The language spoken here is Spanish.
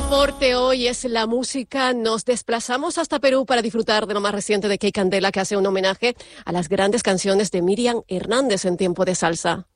Deporte hoy es la música. Nos desplazamos hasta Perú para disfrutar de lo más reciente de Key Candela, que hace un homenaje a las grandes canciones de Miriam Hernández en tiempo de salsa.